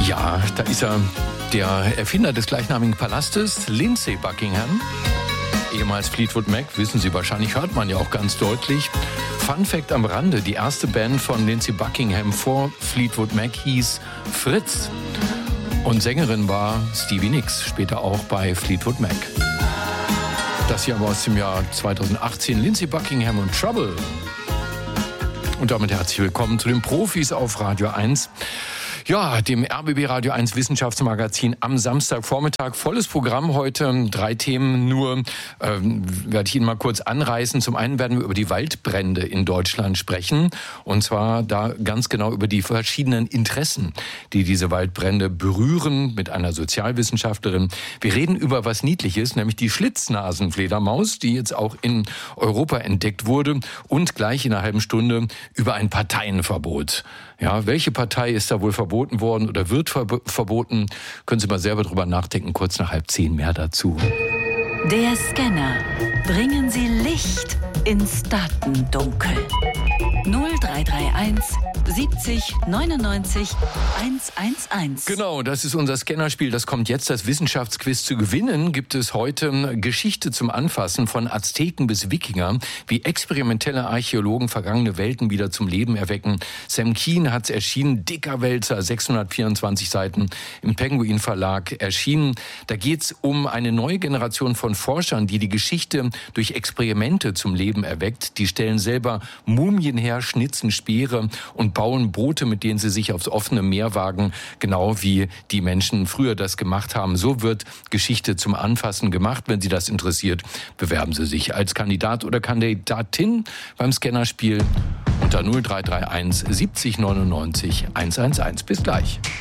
Ja, da ist er, der Erfinder des gleichnamigen Palastes, Lindsey Buckingham, ehemals Fleetwood Mac, wissen Sie wahrscheinlich, hört man ja auch ganz deutlich. Fun Fact am Rande, die erste Band von Lindsey Buckingham vor Fleetwood Mac hieß Fritz. Und Sängerin war Stevie Nicks, später auch bei Fleetwood Mac. Das hier aber aus dem Jahr 2018, Lindsey Buckingham und Trouble. Und damit herzlich willkommen zu den Profis auf Radio 1. Ja, dem RBB Radio 1 Wissenschaftsmagazin am Samstagvormittag. Volles Programm heute, 3 Themen nur, werde ich Ihnen mal kurz anreißen. Zum einen werden wir über die Waldbrände in Deutschland sprechen. Und zwar da ganz genau über die verschiedenen Interessen, die diese Waldbrände berühren, mit einer Sozialwissenschaftlerin. Wir reden über was Niedliches, nämlich die Schlitznasenfledermaus, die jetzt auch in Europa entdeckt wurde. Und gleich in einer halben Stunde über ein Parteienverbot. Ja, welche Partei ist da wohl verboten worden oder wird verboten? Können Sie mal selber drüber nachdenken. Kurz nach 9:30 mehr dazu. Der Scanner. Bringen Sie Licht ins Datendunkel. 0331 70 99 111. Genau, das ist unser Scannerspiel. Das kommt jetzt. Das Wissenschaftsquiz zu gewinnen gibt es heute Geschichte zum Anfassen von Azteken bis Wikinger, wie experimentelle Archäologen vergangene Welten wieder zum Leben erwecken. Sam Keen hat es erschienen, dicker Wälzer, 624 Seiten im Penguin Verlag erschienen. Da geht es um eine neue Generation von Forschern, die die Geschichte durch Experimente zum Leben erweckt. Die stellen selber Mumien her, schnitzen Speere und bauen Boote, mit denen sie sich aufs offene Meer wagen, genau wie die Menschen früher das gemacht haben. So wird Geschichte zum Anfassen gemacht. Wenn Sie das interessiert, bewerben Sie sich als Kandidat oder Kandidatin beim Scannerspiel unter 0331 70 99 111. Bis gleich.